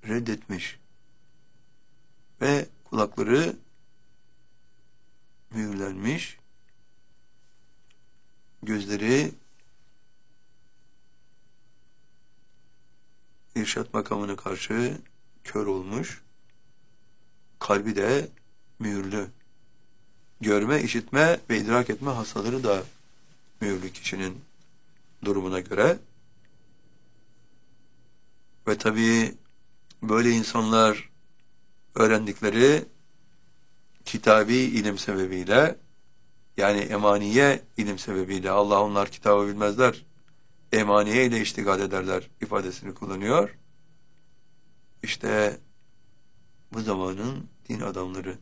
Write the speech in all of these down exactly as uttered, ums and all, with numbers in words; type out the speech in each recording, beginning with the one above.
reddetmiş ve kulakları mühürlenmiş, gözleri irşat makamına karşı kör olmuş, kalbi de mühürlü. Görme, işitme ve idrak etme hastaları da mühürlü kişinin durumuna göre. Ve tabii böyle insanlar öğrendikleri kitabi ilim sebebiyle, yani emaniye ilim sebebiyle, Allah onlar kitabı bilmezler, emaniye ile iştigal ederler ifadesini kullanıyor. İşte bu zamanın din adamları.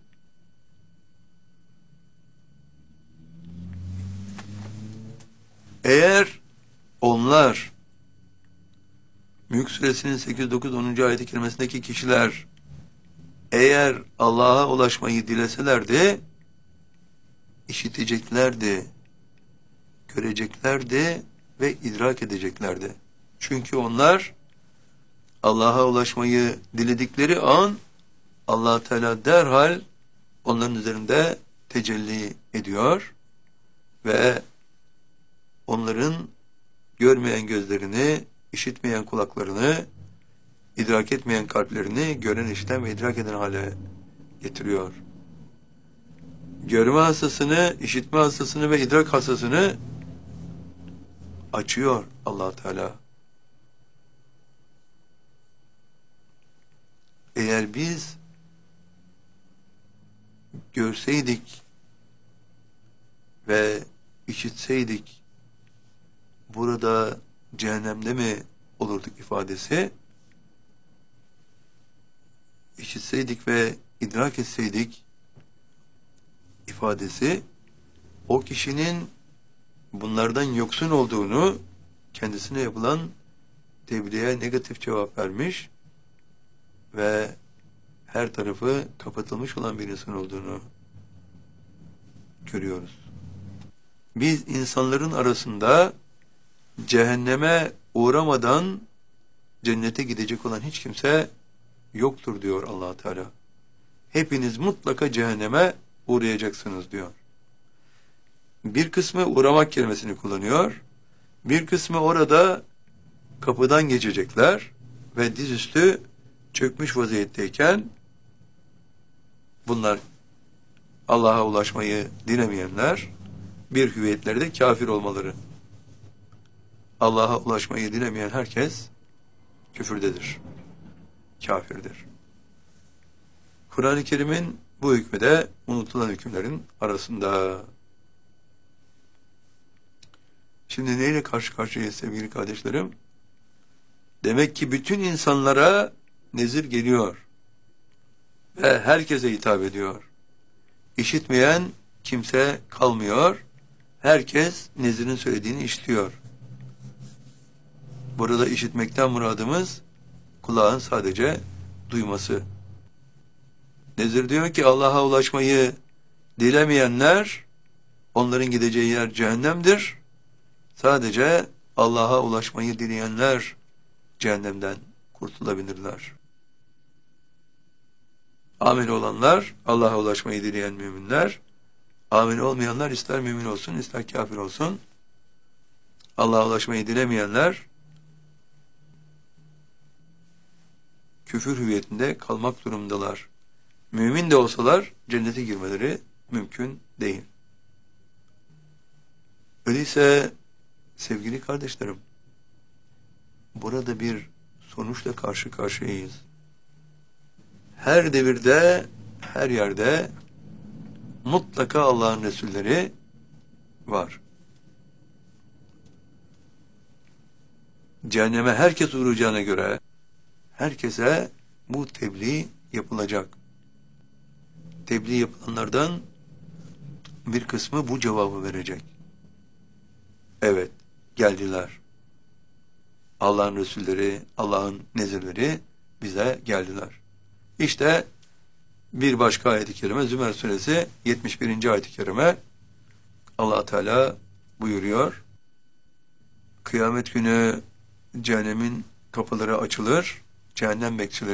Eğer onlar Mülk Suresinin sekiz, dokuz, onuncu ayet-i kerimesindeki kişiler eğer Allah'a ulaşmayı dileselerdi, işiteceklerdi, göreceklerdi ve idrak edeceklerdi. Çünkü onlar Allah'a ulaşmayı diledikleri an Allah Teala derhal onların üzerinde tecelli ediyor ve onların görmeyen gözlerini, işitmeyen kulaklarını, idrak etmeyen kalplerini gören, işiten ve idrak eden hale getiriyor. Görme hastasını, işitme hastasını ve idrak hastasını açıyor Allah Teala. Eğer biz görseydik ve işitseydik burada cehennemde mi olurduk ifadesi, işitseydik ve idrak etseydik ifadesi, o kişinin bunlardan yoksun olduğunu, kendisine yapılan tebliğe negatif cevap vermiş ve her tarafı kapatılmış olan bir insan olduğunu görüyoruz. Biz insanların arasında cehenneme uğramadan cennete gidecek olan hiç kimse yoktur diyor Allah Teala. Hepiniz mutlaka cehenneme uğrayacaksınız diyor. Bir kısmı uğramak kelimesini kullanıyor. Bir kısmı orada kapıdan geçecekler ve dizüstü çökmüş vaziyetteyken bunlar Allah'a ulaşmayı dilemeyenler, bir hüviyetleri de kafir olmaları. Allah'a ulaşmayı dilemeyen herkes küfürdedir, kafirdir. Kur'an-ı Kerim'in bu hükmü de unutulan hükümlerin arasında. Şimdi neyle karşı karşıyayız sevgili kardeşlerim? Demek ki bütün insanlara nezir geliyor ve herkese hitap ediyor. İşitmeyen kimse kalmıyor. Herkes nezirin söylediğini işliyor. Burada işitmekten muradımız kulağın sadece duyması. Nezir diyor ki Allah'a ulaşmayı dilemeyenler, onların gideceği yer cehennemdir. Sadece Allah'a ulaşmayı dileyenler cehennemden kurtulabilirler. Amel olanlar, Allah'a ulaşmayı dileyen müminler, amel olmayanlar ister mümin olsun, ister kafir olsun, Allah'a ulaşmayı dilemeyenler, küfür hüviyetinde kalmak durumundalar. Mümin de olsalar cennete girmeleri mümkün değil. Öyleyse sevgili kardeşlerim, burada bir sonuçla karşı karşıyayız. Her devirde, her yerde mutlaka Allah'ın Resulleri var. Cehenneme herkes uğrayacağına göre herkese bu tebliğ yapılacak. Tebliğ yapılanlardan bir kısmı bu cevabı verecek. Evet, geldiler. Allah'ın Resulleri, Allah'ın nezirleri bize geldiler. İşte bir başka ayet-i kerime, Zümer Suresi yetmiş birinci ayet-i kerime, Allah Teala buyuruyor. Kıyamet günü cehennemin kapıları açılır, cehennem bekçileri